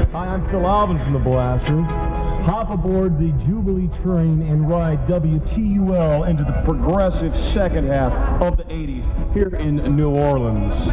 Hi, I'm Phil Alvin from the Blasters. Hop aboard the Jubilee train and ride WTUL into the progressive second half of the 80s here in New Orleans.